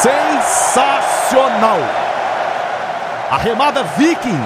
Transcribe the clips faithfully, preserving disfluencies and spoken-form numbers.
sensacional. A remada Viking,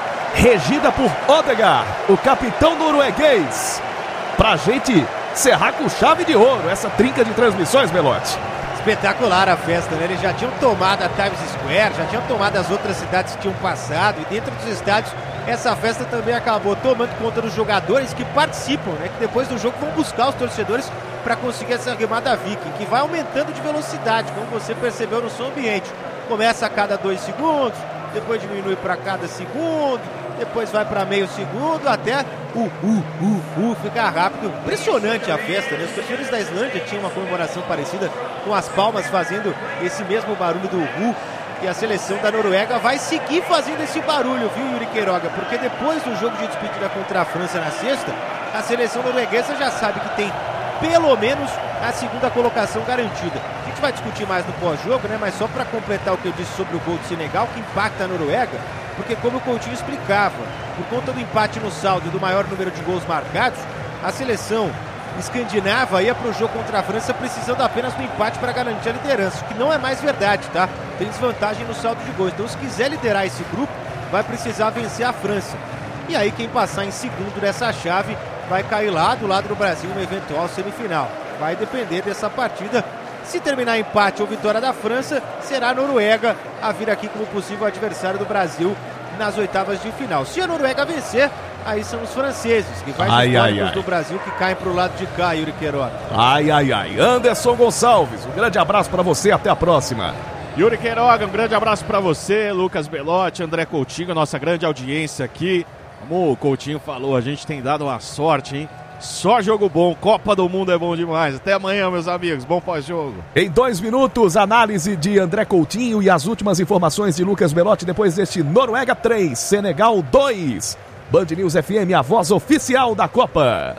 regida por Odegaard, o capitão norueguês. Pra gente encerrar com chave de ouro essa trinca de transmissões, Belotti. Espetacular a festa, né? Eles já tinham tomado a Times Square, já tinham tomado as outras cidades que tinham passado, e dentro dos estádios essa festa também acabou tomando conta dos jogadores que participam, né? Que depois do jogo vão buscar os torcedores para conseguir essa remada Viking, que vai aumentando de velocidade, como você percebeu no som ambiente. Começa a cada dois segundos, depois diminui para cada segundo, depois vai para meio segundo, até o uh, uh, uh, ficar rápido. Impressionante a festa, né? Os torcedores da Islândia tinham uma comemoração parecida, com as palmas fazendo esse mesmo barulho do uh, e a seleção da Noruega vai seguir fazendo esse barulho, viu, Yuri Queiroga? Porque depois do jogo de despedida contra a França na sexta, a seleção norueguesa já sabe que tem pelo menos a segunda colocação garantida. A gente vai discutir mais no pós-jogo, né? Mas só para completar o que eu disse sobre o gol do Senegal, que impacta a Noruega, porque como o Coutinho explicava, por conta do empate no saldo e do maior número de gols marcados, a seleção escandinava ia para o jogo contra a França precisando apenas do empate para garantir a liderança, o que não é mais verdade, tá? Tem desvantagem no saldo de gols, então se quiser liderar esse grupo, vai precisar vencer a França. E aí quem passar em segundo dessa chave vai cair lá do lado do Brasil uma eventual semifinal. Vai depender dessa partida. Se terminar empate ou vitória da França, será a Noruega a vir aqui como possível adversário do Brasil nas oitavas de final. Se a Noruega vencer, aí são os franceses, que vai ai, ai, ai. do Brasil que caem pro lado de cá, Yuri Queiroga. Ai, ai, ai. Anderson Gonçalves, um grande abraço para você, até a próxima. Yuri Queiroga, um grande abraço para você, Lucas Belotti, André Coutinho, nossa grande audiência aqui. Como o Coutinho falou, a gente tem dado uma sorte, hein? Só jogo bom, Copa do Mundo é bom demais. Até amanhã, meus amigos, bom pós-jogo. Em dois minutos, análise de André Coutinho e as últimas informações de Lucas Belotti depois deste Noruega três, Senegal dois. Band News F M, a voz oficial da Copa.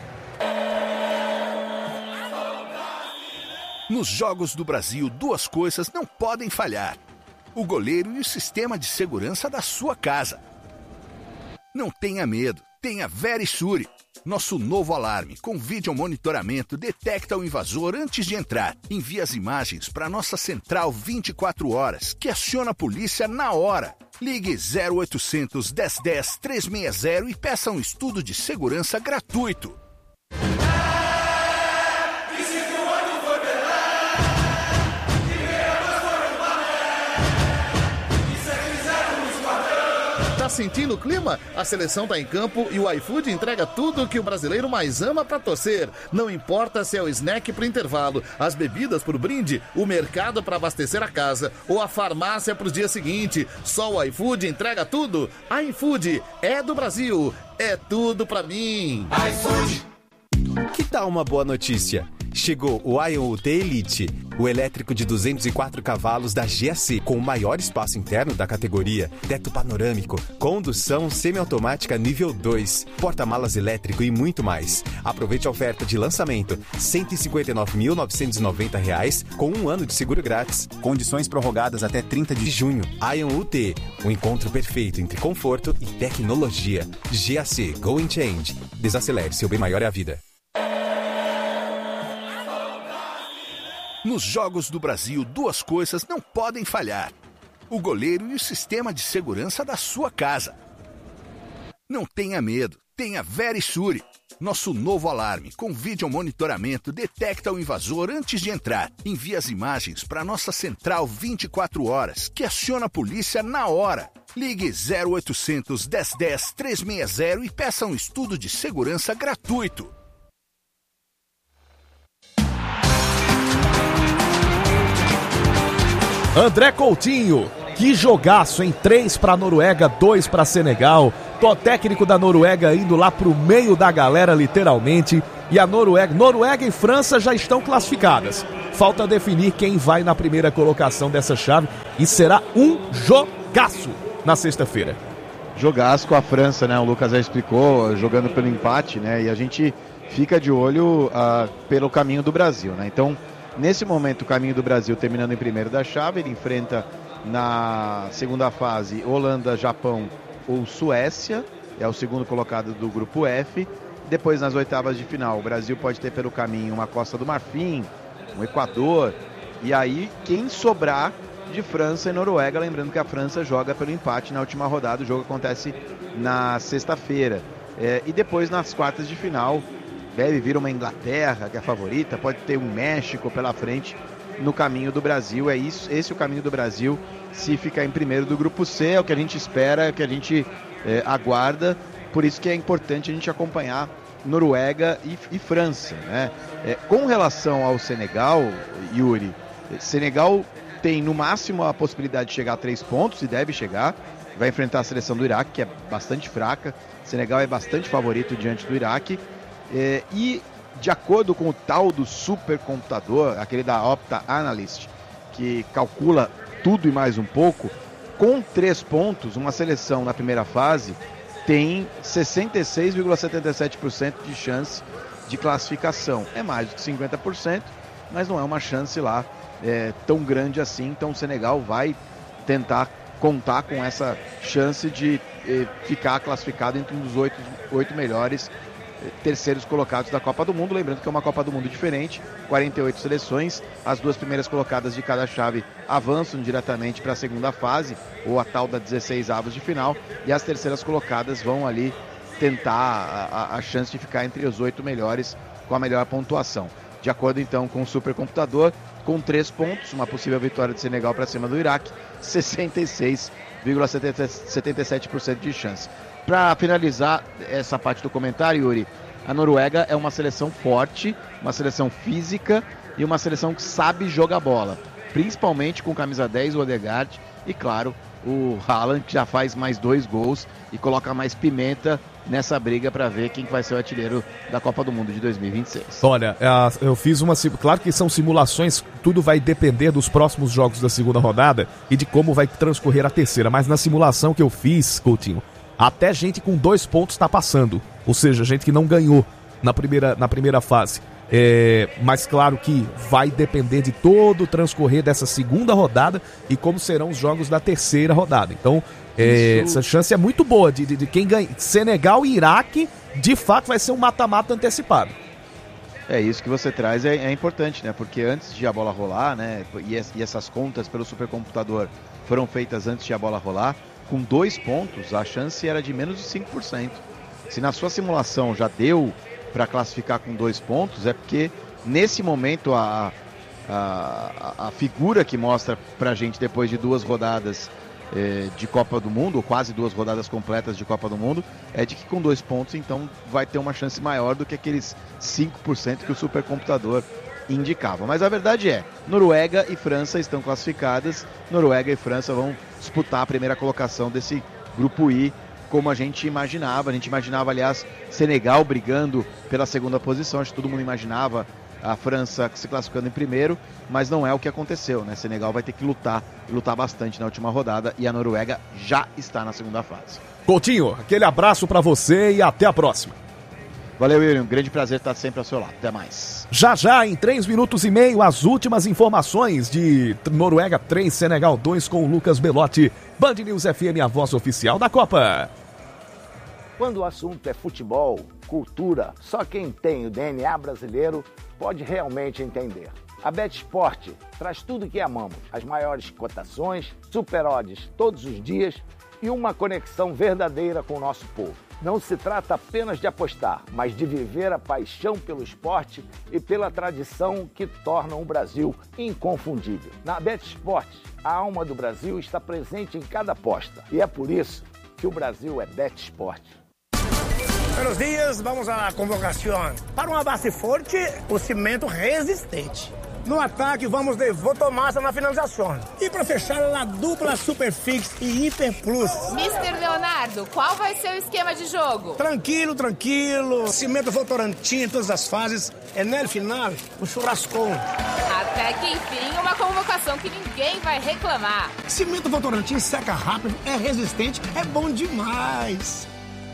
Nos Jogos do Brasil, duas coisas não podem falhar: o goleiro e o sistema de segurança da sua casa. Não tenha medo, tenha Verisure. Nosso novo alarme com vídeo monitoramento detecta o invasor antes de entrar. Envia as imagens para nossa central vinte e quatro horas, que aciona a polícia na hora. Ligue zero oitocentos, dez dez, trezentos e sessenta e peça um estudo de segurança gratuito. Tá sentindo o clima? A seleção tá em campo e o iFood entrega tudo o que o brasileiro mais ama pra torcer. Não importa se é o snack pro intervalo, as bebidas pro brinde, o mercado pra abastecer a casa ou a farmácia pros dias seguintes. Só o iFood entrega tudo. iFood é do Brasil, é tudo pra mim. iFood. Que tal uma boa notícia? Chegou o Ion U T Elite, o elétrico de duzentos e quatro cavalos da G A C, com o maior espaço interno da categoria, teto panorâmico, condução semiautomática nível dois, porta-malas elétrico e muito mais. Aproveite a oferta de lançamento, cento e cinquenta e nove mil novecentos e noventa reais, com um ano de seguro grátis. Condições prorrogadas até trinta de junho. Ion U T, o encontro perfeito entre conforto e tecnologia. G A C, Go and Change. Desacelere, seu bem maior é a vida. Nos Jogos do Brasil, duas coisas não podem falhar: o goleiro e o sistema de segurança da sua casa. Não tenha medo, tenha Verisure. Nosso novo alarme com vídeo monitoramento detecta o invasor antes de entrar. Envia as imagens para nossa central vinte e quatro horas, que aciona a polícia na hora. Ligue zero oitocentos, dez dez, trezentos e sessenta e peça um estudo de segurança gratuito. André Coutinho, que jogaço, hein? três para a Noruega, dois para Senegal. O técnico da Noruega indo lá pro meio da galera, literalmente. E a Noruega, Noruega e França já estão classificadas. Falta definir quem vai na primeira colocação dessa chave. E será um jogaço na sexta-feira. Jogaço com a França, né? O Lucas já explicou, jogando pelo empate, né? E a gente fica de olho uh, pelo caminho do Brasil, né? Então, nesse momento, o caminho do Brasil terminando em primeiro da chave, ele enfrenta na segunda fase Holanda, Japão ou Suécia, é o segundo colocado do grupo F. Depois, nas oitavas de final, o Brasil pode ter pelo caminho uma Costa do Marfim, um Equador, E aí, quem sobrar de França e Noruega, lembrando que a França joga pelo empate na última rodada, o jogo acontece na sexta-feira. É, e depois, nas quartas de final, deve vir uma Inglaterra, que é a favorita, pode ter um México pela frente no caminho do Brasil. É isso, esse é o caminho do Brasil, se ficar em primeiro do grupo C, é o que a gente espera, é o que a gente é, aguarda, por isso que é importante a gente acompanhar Noruega e, e França, né? É, com relação ao Senegal, Yuri, Senegal tem no máximo a possibilidade de chegar a três pontos, e deve chegar, vai enfrentar a seleção do Iraque, que é bastante fraca. Senegal é bastante favorito diante do Iraque, é, e de acordo com o tal do supercomputador, aquele da Opta Analyst, que calcula tudo e mais um pouco, com três pontos, uma seleção na primeira fase tem sessenta e seis vírgula setenta e sete por cento de chance de classificação. É mais do que cinquenta por cento, mas não é uma chance lá é, tão grande assim. Então o Senegal vai tentar contar com essa chance de eh, ficar classificado entre um dos oito, oito melhores eh, terceiros colocados da Copa do Mundo. Lembrando que é uma Copa do Mundo diferente, quarenta e oito seleções, as duas primeiras colocadas de cada chave avançam diretamente para a segunda fase, ou a tal da dezesseis avos de final, e as terceiras colocadas vão ali tentar a, a, a chance de ficar entre os oito melhores com a melhor pontuação. De acordo então com o supercomputador, com três pontos, uma possível vitória de Senegal para cima do Iraque, sessenta e seis vírgula setenta e sete por cento de chance. Para finalizar essa parte do comentário, Yuri, a Noruega é uma seleção forte, uma seleção física e uma seleção que sabe jogar bola, principalmente com camisa dez, o Odegaard, e claro, o Haaland, que já faz mais dois gols e coloca mais pimenta nessa briga para ver quem vai ser o artilheiro da Copa do Mundo de dois mil e vinte e seis. Olha, eu fiz uma... Claro que são simulações, tudo vai depender dos próximos jogos da segunda rodada e de como vai transcorrer a terceira, mas na simulação que eu fiz, Coutinho, até gente com dois pontos está passando, ou seja, gente que não ganhou na primeira, na primeira fase. É, mas claro que vai depender de todo o transcorrer dessa segunda rodada e como serão os jogos da terceira rodada. Então, é, essa chance é muito boa de, de, de quem ganha. Senegal e Iraque, de fato, vai ser um mata-mata antecipado. É isso que você traz, é, é importante, né? Porque antes de a bola rolar, né? E, e essas contas pelo supercomputador foram feitas antes de a bola rolar, com dois pontos, a chance era de menos de cinco por cento. Se na sua simulação já deu para classificar com dois pontos, é porque nesse momento a, a, a figura que mostra pra gente depois de duas rodadas eh, de Copa do Mundo, ou quase duas rodadas completas de Copa do Mundo, é de que com dois pontos então vai ter uma chance maior do que aqueles cinco por cento que o supercomputador indicava. Mas a verdade é, Noruega e França estão classificadas, Noruega e França vão disputar a primeira colocação desse grupo I, como a gente imaginava. A gente imaginava, aliás, Senegal brigando pela segunda posição. Acho que todo mundo imaginava a França se classificando em primeiro, mas não é o que aconteceu, né? Senegal vai ter que lutar, e lutar bastante na última rodada, e a Noruega já está na segunda fase. Coutinho, aquele abraço para você e até a próxima. Valeu, William. Um grande prazer estar sempre ao seu lado. Até mais. Já já, em três minutos e meio, as últimas informações de Noruega três, Senegal dois com o Lucas Belotti. Band News F M, a voz oficial da Copa. Quando o assunto é futebol, cultura, só quem tem o D N A brasileiro pode realmente entender. A BetSport traz tudo que amamos, as maiores cotações, super odds todos os dias e uma conexão verdadeira com o nosso povo. Não se trata apenas de apostar, mas de viver a paixão pelo esporte e pela tradição que tornam o Brasil inconfundível. Na BetSport, a alma do Brasil está presente em cada aposta e é por isso que o Brasil é BetSport. Buenos dias, vamos à convocação. Para uma base forte, o cimento resistente. No ataque, vamos de Votomassa na finalização. E para fechar, a dupla Superfix e Hiper Plus. mister Leonardo, qual vai ser o esquema de jogo? Tranquilo, tranquilo. Cimento Votorantim em todas as fases. É no final, o churrascão. Até que enfim, uma convocação que ninguém vai reclamar. Cimento Votorantim seca rápido, é resistente, é bom demais.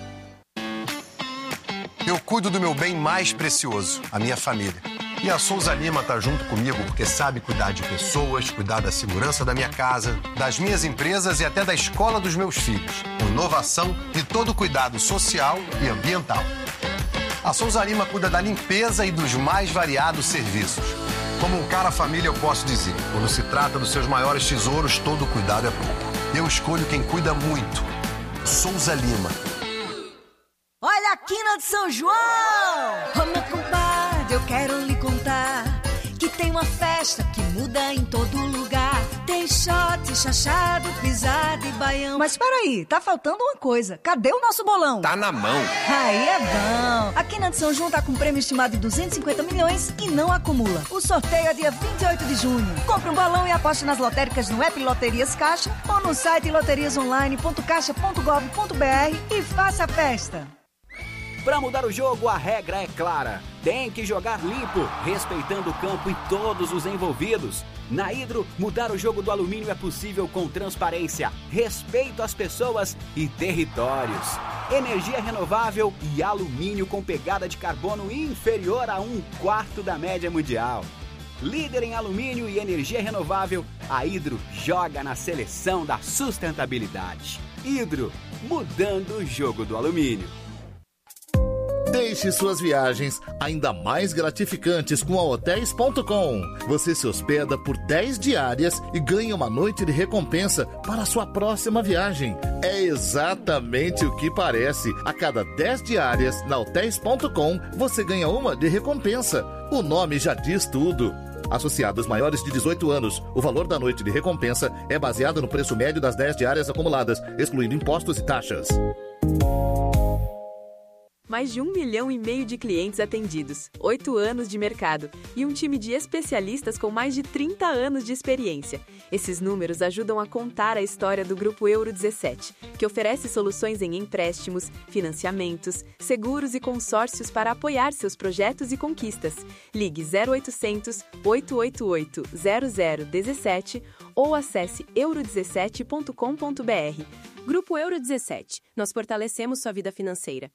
Eu cuido do meu bem mais precioso, a minha família. E a Souza Lima tá junto comigo porque sabe cuidar de pessoas, cuidar da segurança da minha casa, das minhas empresas e até da escola dos meus filhos. Com inovação e todo o cuidado social e ambiental. A Souza Lima cuida da limpeza e dos mais variados serviços. Como um cara família, eu posso dizer, quando se trata dos seus maiores tesouros, todo cuidado é pouco. Eu escolho quem cuida muito. Souza Lima. Olha a quina de São João! Ô meu compadre, eu quero lhe contar que tem uma festa que muda em todo lugar. Tem shot, chachado, pisada e baião. Mas peraí, tá faltando uma coisa. Cadê o nosso bolão? Tá na mão. Aí é bom. A Quina de São João tá com um prêmio estimado de duzentos e cinquenta milhões e não acumula. O sorteio é dia vinte e oito de junho. Compre um bolão e aposte nas lotéricas no app Loterias Caixa ou no site loterias online ponto caixa ponto gov ponto br e faça a festa. Para mudar o jogo, a regra é clara. Tem que jogar limpo, respeitando o campo e todos os envolvidos. Na Hidro, mudar o jogo do alumínio é possível com transparência, respeito às pessoas e territórios. Energia renovável e alumínio com pegada de carbono inferior a um quarto da média mundial. Líder em alumínio e energia renovável, a Hidro joga na seleção da sustentabilidade. Hidro, mudando o jogo do alumínio. Deixe suas viagens ainda mais gratificantes com a hotéis ponto com. Você se hospeda por dez diárias e ganha uma noite de recompensa para a sua próxima viagem. É exatamente o que parece. A cada dez diárias na hotéis ponto com, você ganha uma de recompensa. O nome já diz tudo. Associados maiores de dezoito anos, o valor da noite de recompensa é baseado no preço médio das dez diárias acumuladas, excluindo impostos e taxas. Mais de um milhão e meio de clientes atendidos, oito anos de mercado e um time de especialistas com mais de trinta anos de experiência. Esses números ajudam a contar a história do Grupo Euro dezessete, que oferece soluções em empréstimos, financiamentos, seguros e consórcios para apoiar seus projetos e conquistas. Ligue zero oitocentos, oito oito oito, zero zero um sete ou acesse euro dezessete ponto com ponto br. Grupo Euro dezessete. Nós fortalecemos sua vida financeira.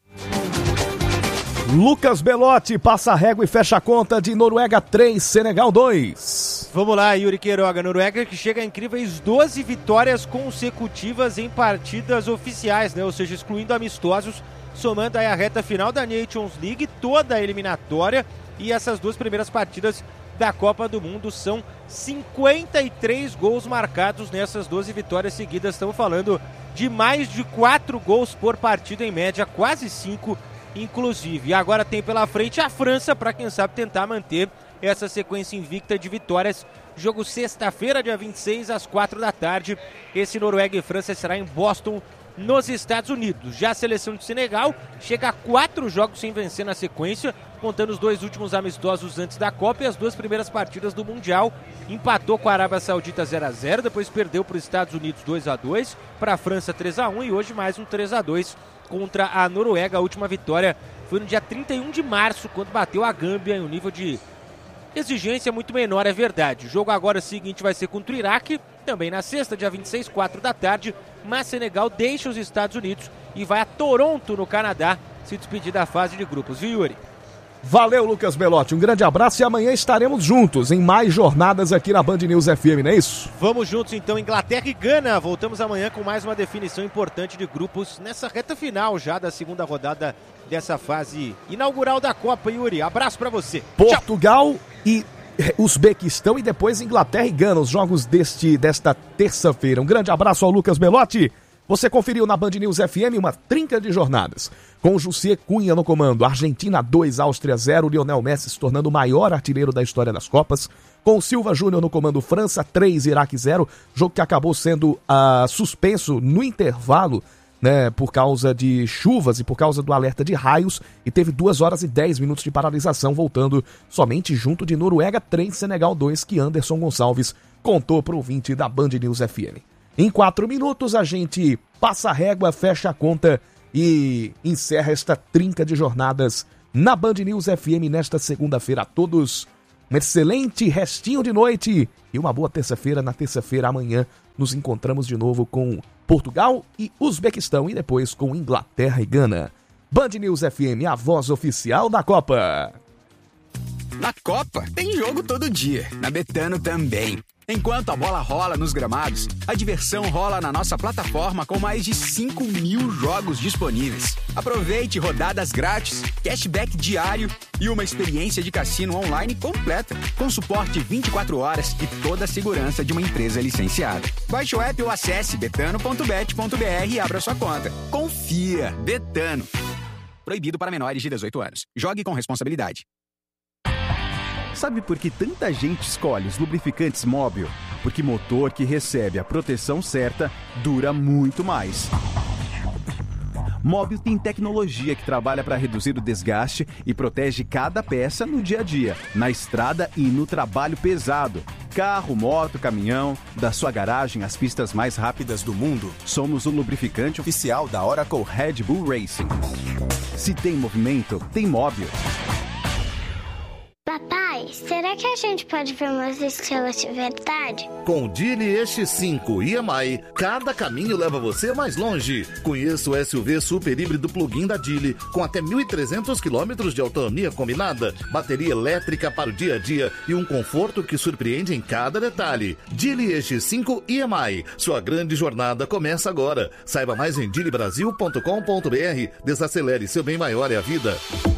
Lucas Belotti passa a régua e fecha a conta de Noruega três, Senegal dois. Vamos lá, Yuri Queiroga. Noruega que chega a incríveis doze vitórias consecutivas em partidas oficiais, né? Ou seja, excluindo amistosos, somando aí a reta final da Nations League, toda a eliminatória e essas duas primeiras partidas da Copa do Mundo. São cinquenta e três gols marcados nessas doze vitórias seguidas. Estamos falando de mais de quatro gols por partida em média, quase cinco inclusive. E agora tem pela frente a França para quem sabe tentar manter essa sequência invicta de vitórias. Jogo sexta-feira, dia vinte e seis, às quatro da tarde. Esse Noruega e França será em Boston, nos Estados Unidos. Já a seleção de Senegal chega a quatro jogos sem vencer na sequência, contando os dois últimos amistosos antes da Copa e as duas primeiras partidas do Mundial. Empatou com a Arábia Saudita zero a zero, depois perdeu para os Estados Unidos dois a dois, para a França três a um e hoje mais um três a dois contra a Noruega. A última vitória foi no dia trinta e um de março, quando bateu a Gâmbia em um nível de exigência muito menor, é verdade. O jogo agora seguinte vai ser contra o Iraque, também na sexta, dia vinte e seis, quatro da tarde, mas Senegal deixa os Estados Unidos e vai a Toronto, no Canadá, se despedir da fase de grupos, viu, Yuri? Valeu, Lucas Belotti, um grande abraço e amanhã estaremos juntos em mais jornadas aqui na Band News F M, não é isso? Vamos juntos então, Inglaterra e Gana. Voltamos amanhã com mais uma definição importante de grupos nessa reta final já da segunda rodada dessa fase inaugural da Copa, Yuri. Abraço pra você. Portugal Tchau. e Uzbequistão e depois Inglaterra e Gana, os jogos deste, desta terça-feira. Um grande abraço ao Lucas Belotti. Você conferiu na Band News F M uma trinca de jornadas. Com o Jussier Cunha no comando, Argentina dois, Áustria zero, Lionel Messi se tornando o maior artilheiro da história das Copas. Com o Silva Júnior no comando, França três, Iraque zero, jogo que acabou sendo uh, suspenso no intervalo, né, por causa de chuvas e por causa do alerta de raios, e teve duas horas e dez minutos de paralisação, voltando somente junto de Noruega três, Senegal dois, que Anderson Gonçalves contou para o ouvinte da Band News F M. Em quatro minutos a gente passa a régua, fecha a conta e encerra esta trinca de jornadas na Band News F M nesta segunda-feira. A todos um excelente restinho de noite e uma boa terça-feira. Na terça-feira, amanhã, nos encontramos de novo com Portugal e Uzbequistão e depois com Inglaterra e Gana. Band News F M, a voz oficial da Copa. Na Copa tem jogo todo dia, na Betano também. Enquanto a bola rola nos gramados, a diversão rola na nossa plataforma com mais de cinco mil jogos disponíveis. Aproveite rodadas grátis, cashback diário e uma experiência de cassino online completa, com suporte vinte e quatro horas e toda a segurança de uma empresa licenciada. Baixe o app ou acesse betano ponto bet ponto b r e abra sua conta. Confia, Betano. Proibido para menores de dezoito anos. Jogue com responsabilidade. Sabe por que tanta gente escolhe os lubrificantes Móbil? Porque motor que recebe a proteção certa dura muito mais. Móbil tem tecnologia que trabalha para reduzir o desgaste e protege cada peça no dia a dia, na estrada e no trabalho pesado. Carro, moto, caminhão, da sua garagem às pistas mais rápidas do mundo, somos o lubrificante oficial da Oracle Red Bull Racing. Se tem movimento, tem Móbil. Papai, será que a gente pode ver umas estrelas de verdade? Com o Geely E X cinco e M I, cada caminho leva você mais longe. Conheça o S U V super híbrido plug-in da Geely, com até mil e trezentos quilômetros de autonomia combinada, bateria elétrica para o dia a dia e um conforto que surpreende em cada detalhe. Geely E X cinco e M I, sua grande jornada começa agora. Saiba mais em geely brasil ponto com ponto b r. Desacelere, seu bem maior é a vida.